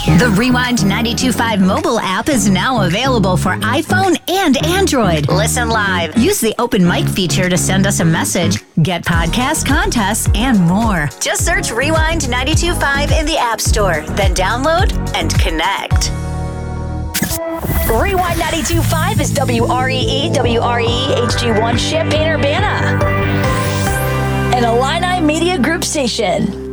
The Rewind 92.5 mobile app is now available for iPhone and Android. Listen live. Use the open mic feature to send us a message, get podcast contests, and more. Just search Rewind 92.5 in the App Store, then download and connect. Rewind 92.5 is WREE, HD1 Champaign-Urbana, an Illini Media Group station.